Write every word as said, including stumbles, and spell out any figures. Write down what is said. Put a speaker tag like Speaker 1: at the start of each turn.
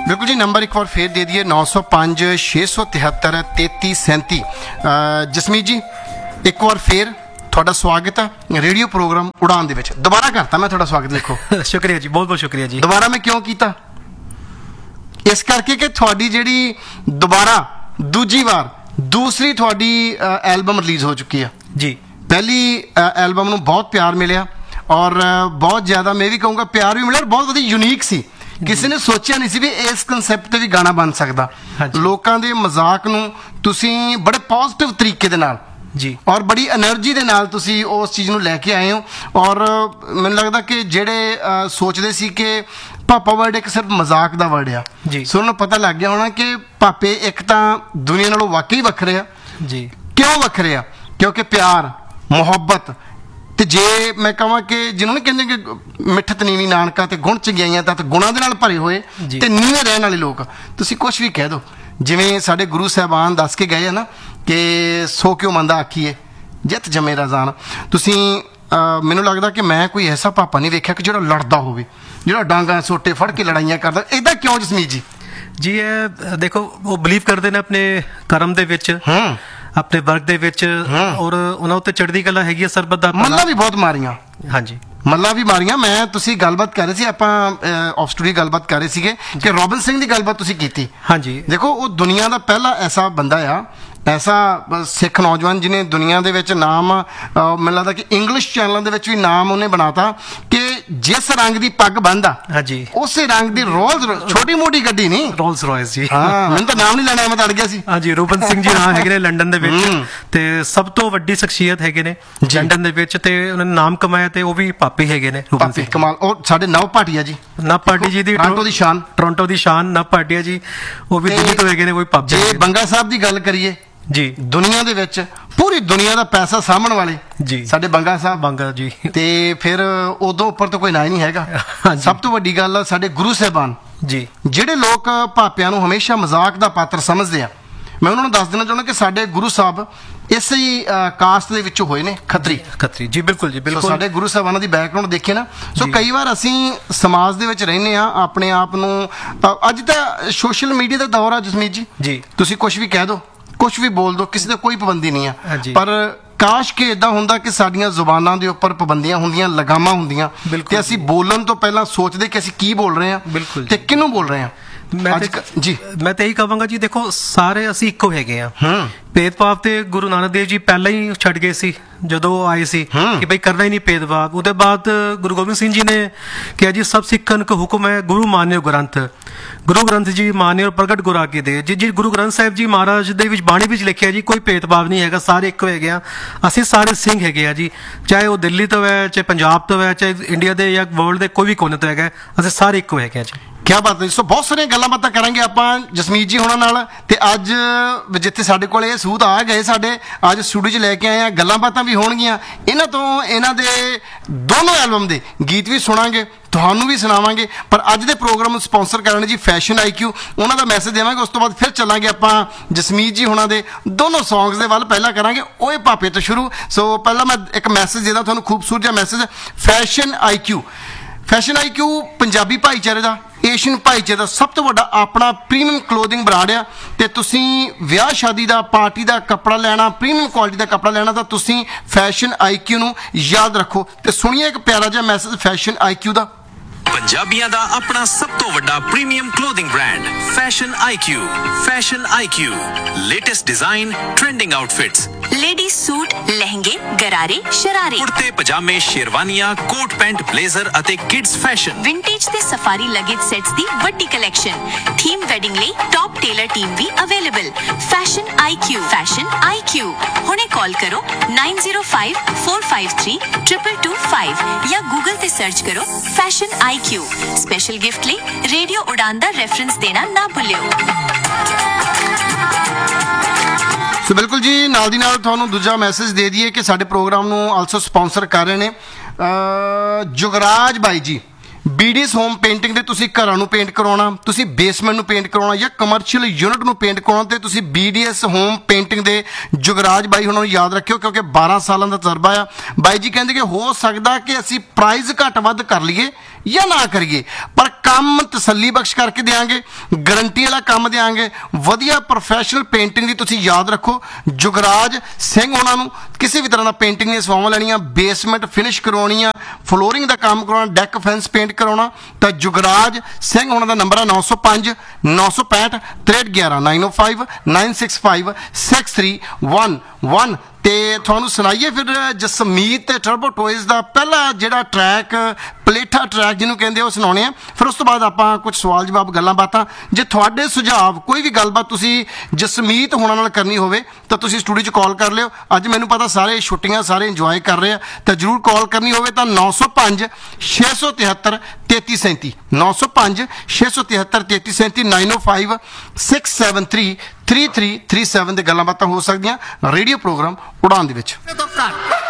Speaker 1: बिल्कुल जी, नंबर एक बार फिर दे दिए नौ सौ पाँच छे सौ तिहत्तर तेती सैंती। जसमीत जी एक बार फिर ਤੁਹਾਡਾ ਸਵਾਗਤ ਹੈ ਰੇਡੀਓ ਪ੍ਰੋਗਰਾਮ ਉਡਾਨ ਦੇ ਵਿੱਚ। ਦੁਬਾਰਾ ਕਰਤਾ ਮੈਂ ਤੁਹਾਡਾ ਸਵਾਗਤ, ਲਿਖੋ।
Speaker 2: ਸ਼ੁਕਰੀਆ ਜੀ, ਬਹੁਤ ਬਹੁਤ ਸ਼ੁਕਰੀਆ ਜੀ।
Speaker 1: ਦੁਬਾਰਾ ਮੈਂ ਕਿਉਂ ਕੀਤਾ? ਇਸ ਕਰਕੇ ਕਿ ਤੁਹਾਡੀ ਜਿਹੜੀ ਦੁਬਾਰਾ ਦੂਜੀ ਵਾਰ ਦੂਸਰੀ ਤੁਹਾਡੀ ਐਲਬਮ ਰਿਲੀਜ਼ ਹੋ ਚੁੱਕੀ ਆ
Speaker 2: ਜੀ।
Speaker 1: ਪਹਿਲੀ ਐਲਬਮ ਨੂੰ ਬਹੁਤ ਪਿਆਰ ਮਿਲਿਆ ਔਰ ਬਹੁਤ ਜ਼ਿਆਦਾ, ਮੈਂ ਵੀ ਕਹੂੰਗਾ ਪਿਆਰ ਵੀ ਮਿਲਿਆ ਔਰ ਬਹੁਤ ਵਧੀਆ ਯੂਨੀਕ ਸੀ। ਕਿਸੇ ਨੇ ਸੋਚਿਆ ਨਹੀਂ ਸੀ ਵੀ ਇਸ ਕਨਸੈਪਟ ਤੇ ਵੀ ਗਾਣਾ ਬਣ ਸਕਦਾ। ਲੋਕਾਂ ਦੇ ਮਜ਼ਾਕ ਨੂੰ ਤੁਸੀਂ ਬੜੇ ਪੋਜ਼ਿਟਿਵ ਤਰੀਕੇ ਦੇ ਨਾਲ ਜੀ ਔਰ ਬੜੀ ਐਨਰਜੀ ਦੇ ਨਾਲ ਤੁਸੀਂ ਉਸ ਚੀਜ਼ ਨੂੰ ਲੈ ਕੇ ਆਏ ਹੋ। ਔਰ ਮੈਨੂੰ ਲੱਗਦਾ ਕਿ ਜਿਹੜੇ ਸੋਚਦੇ ਸੀ ਕਿ ਪਾਪਾ ਵਰਡ ਇੱਕ ਸਿਰਫ ਮਜ਼ਾਕ ਦਾ ਵਰਡ ਆ ਜੀ, ਸੋ ਉਹਨਾਂ ਨੂੰ ਪਤਾ ਲੱਗ ਗਿਆ ਹੋਣਾ ਕਿ ਪਾਪੇ ਇੱਕ ਤਾਂ ਦੁਨੀਆ ਨਾਲੋਂ ਵਾਕਈ ਵੱਖਰੇ ਆ ਜੀ। ਕਿਉਂ ਵੱਖਰੇ ਆ? ਕਿਉਂਕਿ ਪਿਆਰ, ਮੁਹੱਬਤ ਤੇ ਜੇ ਮੈਂ ਕਹਾਂ ਕਿ ਜਿਹਨੂੰ ਨਹੀਂ ਕਹਿੰਦੇ ਕਿ ਮਿੱਠਤ ਨੀਵੀਂ ਨਾਨਕਾ ਤੇ ਗੁਣ ਚੰਗਿਆਈਆਂ ਤਾਂ ਗੁਣਾਂ ਦੇ ਨਾਲ ਭਰੇ ਹੋਏ ਤੇ ਨੀਵੇਂ ਰਹਿਣ ਵਾਲੇ ਲੋਕ, ਤੁਸੀਂ ਕੁਛ ਵੀ ਕਹਿ ਦਿਓ। ਜਿਵੇਂ ਸਾਡੇ ਗੁਰੂ ਸਾਹਿਬਾਨ ਦੱਸ ਕੇ ਗਏ ਆ ਨਾ ਕਿ ਸੋ ਕਿਉਂ ਮੰਦਾ ਆਖੀਏ ਜਿੱਤ ਜਮੇ ਰਜ਼ਾਨ। ਤੁਸੀਂ ਮੈਨੂੰ ਲੱਗਦਾ ਕਿ ਮੈਂ ਕੋਈ ਐਸਾ ਪਾਪਾ ਨਹੀਂ ਵੇਖਿਆ ਕਿ ਜਿਹੜਾ ਲੜਦਾ ਹੋਵੇ, ਜਿਹੜਾ ਡਾਂਗਾ ਸੋਟੇ ਫੜ ਕੇ ਲੜਾਈਆਂ ਕਰਦਾ। ਇੱਦਾਂ ਕਿਉਂ ਜਸਮੀਤ ਜੀ?
Speaker 2: ਜੀ ਇਹ ਦੇਖੋ, ਉਹ ਬਿਲੀਵ ਕਰਦੇ ਨੇ ਆਪਣੇ ਕਰਮ ਦੇ ਵਿੱਚ, ਆਪਣੇ ਵਰਕ ਦੇ ਵਿੱਚ, ਔਰ ਉਹਨਾਂ ਉੱਤੇ ਚੜ੍ਹਦੀ ਕਲਾ ਹੈਗੀ ਆ ਸਰਬੱਤ ਦਾ।
Speaker 1: ਮੱਲਾਂ ਵੀ ਬਹੁਤ ਮਾਰੀਆਂ। ਹਾਂਜੀ, ਮੱਲਾਂ ਵੀ ਮਾਰੀਆਂ। ਮੈਂ ਤੁਸੀਂ ਗੱਲਬਾਤ ਕਰ ਰਹੇ ਸੀ, ਆਪਾਂ ਆਫ ਸਟੂਡੀਓ ਗੱਲਬਾਤ ਕਰ ਰਹੇ ਸੀਗੇ ਕਿ ਰੋਬਿਨ ਸਿੰਘ ਦੀ ਗੱਲਬਾਤ ਤੁਸੀਂ ਕੀਤੀ। ਹਾਂਜੀ, ਦੇਖੋ ਉਹ ਦੁਨੀਆ ਦਾ ਪਹਿਲਾ ਐਸਾ ਬੰਦਾ ਆ, ਐਸਾ ਸਿੱਖ ਨੌਜਵਾਨ ਜਿਹਨੇ ਦੁਨੀਆ ਦੇ ਵਿੱਚ ਨਾਮ, ਮੈਨੂੰ ਲੱਗਦਾ ਕਿ ਇੰਗਲਿਸ਼ ਚੈਨਲਾਂ ਦੇ ਵਿੱਚ ਵੀ ਨਾਮ ਉਹਨੇ ਬਣਾਤਾ ਕਿ ਜਿਸ ਰੰਗ ਦੀ ਪੱਗ ਬੰਨਦਾ ਹਾਂਜੀ ਉਸੇ ਰੰਗ ਦੀ ਰੋਲਸ, ਛੋਟੀ ਮੋਟੀ ਗੱਡੀ ਨਹੀਂ, ਰੋਲਸ ਰॉयस ਜੀ। ਹਾਂ, ਮੈਨੂੰ ਤਾਂ ਨਾਮ ਨਹੀਂ ਲੈਣਾ, ਮੈਂ ਤਾਂ ਅੜ ਗਿਆ ਸੀ। ਹਾਂਜੀ, ਰੋਬਿਨ ਸਿੰਘ ਜੀ ਨਾਂ ਹੈਗੇ ਨੇ ਲੰਡਨ ਦੇ ਵਿੱਚ, ਤੇ ਸਭ ਤੋਂ ਵੱਡੀ ਸ਼ਖਸੀਅਤ ਹੈਗੇ ਨੇ ਲੰਡਨ ਦੇ ਵਿੱਚ, ਤੇ ਉਹਨਾਂ ਨੇ ਨਾਮ ਕਮਾਇਆ, ਤੇ ਉਹ ਵੀ ਪਾਪੀ ਹੈਗੇ ਨੇ ਰੋਬਿਨ ਸਿੰਘ। ਕਮਾਲ। ਉਹ ਸਾਡੇ ਨਵ ਭਾਟੀਆ ਜੀ, ਨਵ ਭਾਟੀ ਜੀ ਦੀ ਟੋਰਾਂਟੋ ਦੀ ਸ਼ਾਨ, ਟੋਰਾਂਟੋ ਦੀ ਸ਼ਾਨ ਨਵ ਭਾਟੀਆ ਜੀ, ਉਹ ਵੀ ਦਿੱਲੀ ਤੋਂ ਹੈਗੇ ਨੇ, ਉਹ ਵੀ ਪਾਪੀ। ਜੇ ਬੰਗਾ ਸਾਹਿਬ ਦੀ ਗੱਲ ਕਰੀਏ ਜੀ, ਦੁਨੀਆ ਦੇ ਵਿੱਚ ਪੂਰੀ ਦੁਨੀਆ ਦਾ ਪੈਸਾ ਸਾਂਭਣ ਵਾਲੇ ਜੀ ਸਾਡੇ ਬੰਗਾ ਸਾਹਿਬ, ਬੰਗਾ ਜੀ, ਤੇ ਫਿਰ ਉਦੋਂ ਉੱਪਰ ਤਾਂ ਕੋਈ ਨਾ ਹੀ ਨਹੀਂ ਹੈਗਾ। ਸਭ ਤੋਂ ਵੱਡੀ ਗੱਲ ਆ ਸਾਡੇ ਗੁਰੂ ਸਾਹਿਬਾਨ ਜੀ, ਜਿਹੜੇ ਲੋਕ ਭਾਪਿਆਂ ਨੂੰ ਹਮੇਸ਼ਾ ਮਜ਼ਾਕ ਦਾ ਪਾਤਰ ਸਮਝਦੇ ਆ, ਮੈਂ ਉਹਨਾਂ ਨੂੰ ਦੱਸ ਦੇਣਾ ਚਾਹੁੰਦਾ ਕਿ ਸਾਡੇ ਗੁਰੂ ਸਾਹਿਬ ਇਸੇ ਹੀ ਕਾਸਟ ਦੇ ਵਿੱਚੋਂ ਹੋਏ ਨੇ, ਖੱਤਰੀ। ਖੱਤਰੀ ਜੀ, ਬਿਲਕੁਲ ਜੀ, ਬਿਲਕੁਲ। ਸਾਡੇ ਗੁਰੂ ਸਾਹਿਬਾਨਾਂ ਦੀ ਬੈਕਗ੍ਰਾਉਂਡ ਦੇਖੀਏ ਨਾ, ਸੋ ਕਈ ਵਾਰ ਅਸੀਂ ਸਮਾਜ ਦੇ ਵਿੱਚ ਰਹਿੰਦੇ ਆ, ਆਪਣੇ ਆਪ ਨੂੰ, ਅੱਜ ਤਾਂ ਸੋਸ਼ਲ ਮੀਡੀਆ ਦਾ ਦੌਰ ਆ ਜਸਮੀਤ ਜੀ ਜੀ, ਤੁਸੀਂ ਕੁਛ ਵੀ ਕਹਿ ਦਿਓ, ਕੁਛ ਵੀ ਬੋਲ ਦੋ, ਕਿਸੇ ਤੇ ਕੋਈ ਪਾਬੰਦੀ ਨਹੀਂ ਆ। ਪਰ ਕਾਸ਼ ਕਿ ਇਦਾਂ ਹੁੰਦਾ ਕਿ ਸਾਡੀਆਂ ਜ਼ੁਬਾਨਾਂ ਦੇ ਉੱਪਰ ਪਾਬੰਦੀਆਂ ਹੁੰਦੀਆਂ, ਲਗਾਮਾਂ ਹੁੰਦੀਆਂ, ਤੇ ਅਸੀਂ ਬੋਲਣ ਤੋਂ ਪਹਿਲਾਂ ਸੋਚਦੇ ਕਿ ਅਸੀਂ ਕੀ ਬੋਲ ਰਹੇ ਹਾਂ ਤੇ ਕਿਹਨੂੰ ਬੋਲ ਰਹੇ ਹਾਂ। ਮੈਂ ਜੀ ਮੈਂ ਤਾਂ ਇਹੀ ਕਹਾਂਗਾ ਜੀ, ਦੇਖੋ ਸਾਰੇ ਅਸੀਂ ਇੱਕੋ ਹੈਗੇ ਆ। ਭੇਦਭਾਵ ਤੇ ਗੁਰੂ ਨਾਨਕ ਦੇਵ ਜੀ ਪਹਿਲਾਂ ਹੀ ਛੱਡ ਗਏ ਸੀ ਜਦੋਂ ਆਏ ਸੀ ਕਿ ਬਈ ਕਰਨਾ ਹੀ ਨਹੀਂ ਭੇਦਭਾਵ। ਉਹਦੇ ਬਾਅਦ ਗੁਰੂ ਗੋਬਿੰਦ ਸਿੰਘ ਜੀ ਨੇ ਕਿਹਾ ਜੀ ਸਭ ਸਿੱਖਨ ਕੋ ਹੁਕਮ ਹੈ ਗੁਰੂ ਮਾਨਿਓ ਗ੍ਰੰਥ, ਗੁਰੂ ਗ੍ਰੰਥ ਜੀ ਮਾਨਿਓ ਪ੍ਰਗਟ ਗੁਰ ਆਗੇ ਦੇ ਜੀ। ਜੀ ਗੁਰੂ ਗ੍ਰੰਥ ਸਾਹਿਬ ਜੀ ਮਹਾਰਾਜ ਦੇ ਵਿੱਚ ਬਾਣੀ ਵਿੱਚ ਲਿਖਿਆ ਜੀ ਕੋਈ ਭੇਦਭਾਵ ਨਹੀਂ ਹੈਗਾ, ਸਾਰੇ ਇੱਕੋ ਹੈਗੇ ਆ। ਅਸੀਂ ਸਾਰੇ ਸਿੰਘ ਹੈਗੇ ਆ ਜੀ, ਚਾਹੇ ਉਹ ਦਿੱਲੀ ਤੋਂ ਹੈ, ਚਾਹੇ ਪੰਜਾਬ ਤੋਂ ਹੈ, ਚਾਹੇ ਇੰਡੀਆ ਦੇ ਜਾਂ ਵਰਲਡ ਦੇ ਕੋਈ ਵੀ ਕੋਨੇ ਤੋਂ ਹੈਗਾ, ਅਸੀਂ ਸਾਰੇ ਇੱਕੋ ਹੈਗੇ ਆ ਜੀ। ਕਿਆ ਬਾਤ ਹੈ। ਸੋ ਬਹੁਤ ਸਾਰੀਆਂ ਗੱਲਾਂ ਬਾਤਾਂ ਕਰਾਂਗੇ ਆਪਾਂ ਜਸਮੀਤ ਜੀ ਹੋਣਾ ਨਾਲ, ਤੇ ਅੱਜ ਜਿੱਥੇ ਸਾਡੇ ਕੋਲ ਇਹ ਸੂਤ ਆ ਗਏ, ਸਾਡੇ ਅੱਜ ਸਟੂਡੀਓ 'ਚ ਲੈ ਕੇ ਆਏ ਆ, ਗੱਲਾਂ ਬਾਤਾਂ ਵੀ ਹੋਣਗੀਆਂ ਇਹਨਾਂ ਤੋਂ। ਇਹਨਾਂ ਦੇ ਦੋਨੋਂ ਐਲਬਮ ਦੇ ਗੀਤ ਵੀ ਸੁਣਾਂਗੇ, ਤੁਹਾਨੂੰ ਵੀ ਸੁਣਾਵਾਂਗੇ। ਪਰ ਅੱਜ ਦੇ ਪ੍ਰੋਗਰਾਮ ਨੂੰ ਸਪਾਂਸਰ ਕਰਨ ਜੀ ਫੈਸ਼ਨ ਆਈ ਕਿਊ, ਉਹਨਾਂ ਦਾ ਮੈਸੇਜ ਦੇਵਾਂਗੇ, ਉਸ ਤੋਂ ਬਾਅਦ ਫਿਰ ਚੱਲਾਂਗੇ ਆਪਾਂ ਜਸਮੀਤ ਜੀ ਹੋਣਾ ਦੇ ਦੋਨੋਂ ਸੌਂਗਸ ਦੇ ਵੱਲ। ਪਹਿਲਾਂ ਕਰਾਂਗੇ ਓਏ ਪਾਪੇ ਤੋਂ ਸ਼ੁਰੂ। ਸੋ ਪਹਿਲਾਂ ਮੈਂ ਇੱਕ ਮੈਸੇਜ ਦੇਦਾ ਤੁਹਾਨੂੰ, ਖੂਬਸੂਰਤ ਜਿਹਾ ਮੈਸੇਜ। ਫੈਸ਼ਨ ਆਈ ਕਿਊ, ਫੈਸ਼ਨ ਆਈ ਕਿਊ ਪੰਜਾਬੀ ਭਾਈਚਾਰੇ ਦਾ, ਏਸ਼ੀਅਨ ਭਾਈਚਾਰੇ ਦਾ ਸਭ ਤੋਂ ਵੱਡਾ ਆਪਣਾ ਪ੍ਰੀਮੀਅਮ ਕਲੋਥਿੰਗ ਬ੍ਰਾਂਡ ਆ। ਤੇ ਤੁਸੀਂ ਵਿਆਹ ਸ਼ਾਦੀ ਦਾ, ਪਾਰਟੀ ਦਾ ਕੱਪੜਾ ਲੈਣਾ, ਪ੍ਰੀਮੀਅਮ ਕੁਆਲਿਟੀ ਦਾ ਕੱਪੜਾ ਲੈਣਾ, ਤਾਂ ਤੁਸੀਂ ਫੈਸ਼ਨ ਆਈ ਕਿਊ ਨੂੰ ਯਾਦ ਰੱਖੋ। ਤੇ ਸੁਣੀਏ ਇੱਕ ਪਿਆਰਾ ਜਿਹਾ ਮੈਸੇਜ ਫੈਸ਼ਨ ਆਈ ਕਿਊ ਦਾ।
Speaker 3: ਪੰਜਾਬੀਆਂ ਦਾ ਆਪਣਾ ਸਭ ਤੋਂ ਵੱਡਾ ਪ੍ਰੀਮੀਅਮ ਕਲੋਥਿੰਗ ਬ੍ਰਾਂਡ ਫੈਸ਼ਨ ਆਈ ਕਿਊ। ਫੈਸ਼ਨ ਆਈ ਕਿਊ, latest design, trending outfits,
Speaker 4: lady suit, ਲਹਿੰਗੇ, ਗਰਾਰੇ, ਸ਼ਰਾਰੇ,
Speaker 3: ਕੁੜਤੇ ਪਜਾਮੇ, ਸ਼ੇਰਵਾਨੀਆਂ, ਕੋਟ ਪੈਂਟ, ਬਲੇਜ਼ਰ ਅਤੇ ਕਿਡਸ ਫੈਸ਼ਨ,
Speaker 4: ਵਿੰਟੇਜ ਤੇ ਸਫਾਰੀ ਲਗੇਜ ਸੈਟਸ ਦੀ ਵੱਡੀ ਕਲੈਕਸ਼ਨ, ਥੀਮ ਵੈਡਿੰਗ ਲਈ ਟੌਪ ਟੇਲਰ ਟੀਮ ਵੀ ਅਵੇਲੇਬਲ। ਫੈਸ਼ਨ ਆਈ ਕਿਊ, ਫੈਸ਼ਨ ਆਈ ਕਿਊ। ਹੁਣੇ ਕਾਲ ਕਰੋ ਨਾइन zero five four five three triple two five ਜਾਂ ਗੂਗਲ ਤੇ ਸਰਚ ਕਰੋ ਫੈਸ਼ਨ ਆਈ ਕਿਊ। ਸਪੈਸ਼ਲ ਗਿਫਟ ਲਈ ਰੇਡੀਓ ਉਡਾਨ ਦਾ ਰੈਫਰੈਂਸ ਦੇਣਾ ਨਾ ਭੁੱਲਿਓ।
Speaker 1: ਸੋ ਬਿਲਕੁਲ ਜੀ, ਨਾਲ ਦੀ ਨਾਲ ਤੁਹਾਨੂੰ ਦੂਜਾ ਮੈਸੇਜ ਦੇ ਦਈਏ ਕਿ ਸਾਡੇ ਪ੍ਰੋਗਰਾਮ ਨੂੰ ਆਲਸੋ ਸਪਾਂਸਰ ਕਰ ਰਹੇ ਨੇ ਜੁਗਰਾਜ ਬਾਈ ਜੀ। ਬੀਡੀਐਸ ਹੋਮ ਪੇਂਟਿੰਗ ਦੇ ਤੁਸੀਂ ਘਰਾਂ ਨੂੰ ਪੇਂਟ ਕਰਵਾਉਣਾ, ਤੁਸੀਂ ਬੇਸਮੈਂਟ ਨੂੰ ਪੇਂਟ ਕਰਵਾਉਣਾ ਜਾਂ ਕਮਰਸ਼ੀਅਲ ਯੂਨਿਟ ਨੂੰ ਪੇਂਟ ਕਰਵਾਉਣਾ, ਤੇ ਤੁਸੀਂ ਬੀਡੀਐਸ ਹੋਮ ਪੇਂਟਿੰਗ ਦੇ ਜੁਗਰਾਜ ਬਾਈ ਉਹਨਾਂ ਨੂੰ ਯਾਦ ਰੱਖਿਓ, ਕਿਉਂਕਿ ਬਾਰਾਂ ਸਾਲਾਂ ਦਾ ਤਜਰਬਾ ਆ। ਬਾਈ ਜੀ ਕਹਿੰਦੇ ਕਿ ਹੋ ਸਕਦਾ ਕਿ ਅਸੀਂ ਪ੍ਰਾਈਜ਼ ਘੱਟ ਵੱਧ ਕਰ ਲਈਏ ਜਾਂ ਨਾ ਕਰੀਏ, ਪਰ ਕੰਮ ਤਸੱਲੀ ਬਖਸ਼ ਕਰਕੇ ਦੇਾਂਗੇ, ਗਰੰਟੀ ਵਾਲਾ ਕੰਮ ਦੇਾਂਗੇ, ਵਧੀਆ ਪ੍ਰੋਫੈਸ਼ਨਲ ਪੇਂਟਿੰਗ ਦੀ। ਤੁਸੀਂ ਯਾਦ ਰੱਖੋ ਜੁਗਰਾਜ ਸਿੰਘ ਉਹਨਾਂ ਨੂੰ ਕਿਸੇ ਵੀ ਤਰ੍ਹਾਂ ਦਾ ਪੇਂਟਿੰਗ ਦੀਆਂ ਸੇਵਾਵਾਂ ਲੈਣੀਆਂ, ਬੇਸਮੈਂਟ ਫਿਨਿਸ਼ ਕਰਵਾਉਣੀਆਂ, ਫਲੋਰਿੰਗ ਦਾ ਕੰਮ ਕਰਾਉਣਾ, ਡੈਕ ਫੈਂਸ ਪੇਂਟ ਕਰਾਉਣਾ, ਤਾਂ ਜੁਗਰਾਜ ਸਿੰਘ ਉਹਨਾਂ ਦਾ ਨੰਬਰ ਹੈ ਨੌ ਸੌ ਪੰਜ ਨੌ ਸੌ ਪੈਂਹਠ ਤਰੇਹਠ ਗਿਆਰਾਂ ਨਾਈਨ ਓ five nine six five six three one one. ਤੇ ਤੁਹਾਨੂੰ ਸੁਣਾਈਏ ਫਿਰ ਜਸਮੀਤ ਤੇ ਟਰਬੋ ਟੋਇਜ਼ ਦਾ ਪਹਿਲਾ ਜਿਹੜਾ ਟਰੈਕ, ਪਲੇਠਾ ਟਰੈਕ ਜਿਹਨੂੰ ਕਹਿੰਦੇ, ਉਹ ਸੁਣਾਉਣੇ ਆ। ਫਿਰ ਉਸ ਤੋਂ ਬਾਅਦ ਆਪਾਂ ਕੁਝ ਸਵਾਲ ਜਵਾਬ, ਗੱਲਾਂ ਬਾਤਾਂ। ਜੇ ਤੁਹਾਡੇ ਸੁਝਾਅ, ਕੋਈ ਵੀ ਗੱਲਬਾਤ ਤੁਸੀਂ ਜਸਮੀਤ ਹੋਣਾ ਨਾਲ ਕਰਨੀ ਹੋਵੇ ਤਾਂ ਤੁਸੀਂ ਸਟੂਡੀਓ 'ਚ ਕਾਲ ਕਰ ਲਿਓ। ਅੱਜ ਮੈਨੂੰ ਪਤਾ ਸਾਰੇ ਛੁੱਟੀਆਂ, ਸਾਰੇ ਇੰਜੋਏ ਕਰ ਰਹੇ ਆ, ਤਾਂ ਜ਼ਰੂਰ ਕਾਲ ਕਰਨੀ ਹੋਵੇ ਤਾਂ ਨੌ ਸੌ ਪੰਜ ਛੇ ਸੌ ਤਿਹੱਤਰ ਤੇਤੀ ਸੈਂਤੀ ਨੌ ਸੌ ਪੰਜ ਛੇ ਸੌ ਤਿਹੱਤਰ ਤੇਤੀ ਸੈਂਤੀ ਨਾਈਨ ਓ five six seven three three three three seven ਦੇ ਗੱਲਾਂ ਬਾਤਾਂ ਹੋ ਸਕਦੀਆਂ ਰੇਡੀਓ ਪ੍ਰੋਗਰਾਮ ਉਡਾਨ ਦੇ ਵਿੱਚ।